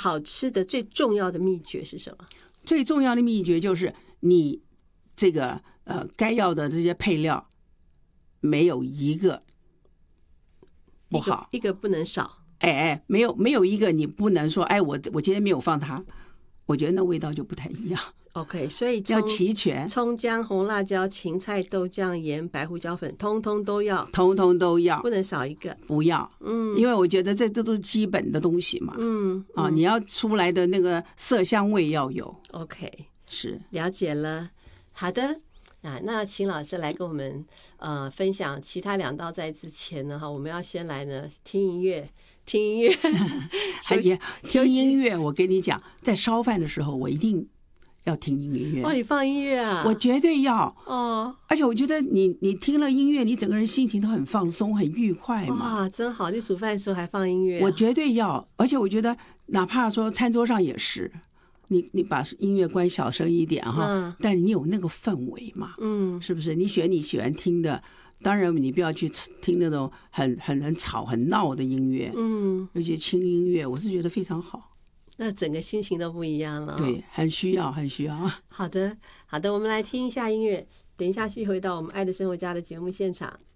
好吃的最重要的秘诀是什么？ 最重要的秘诀就是你这个该要的这些配料没有一个不好， 一个不能少。 没有一个你不能说我今天没有放它，我觉得那味道就不太一样。 OK， 所以要齐全， 葱姜红辣椒芹菜豆酱盐白胡椒粉通通都要，不能少一个， 不要。因为我觉得这都是基本的东西嘛。你要出来的那个色香味要有。 OK， 是，了解了。好的，那请老师来跟我们分享其他2道菜之前呢，我们要先来呢听音乐。听音乐，我跟你讲，在烧饭的时候我一定要听音乐。 你放音乐啊？ 我绝对要。而且我觉得你听了音乐，你整个人心情都很放松很愉快嘛。 哇，真好，你煮饭的时候还放音乐我绝对要。而且我觉得哪怕说餐桌上也是，你把音乐关小声一点哈，但你有那个氛围嘛。是不是？你选你喜欢听的，当然你不要去听那种很吵很闹的音乐。尤其轻音乐我是觉得非常好， 那整个心情都不一样了。 对，很需要。好的， 我们来听一下音乐，等一下去回到我们爱的生活家的节目现场。